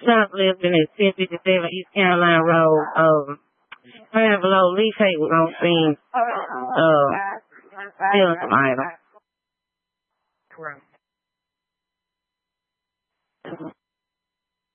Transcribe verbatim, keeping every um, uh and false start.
shoplifting at ten fifty-seven East Carolina Road. Um, Fire below Lee Tate was on scene, uh, stealing some items.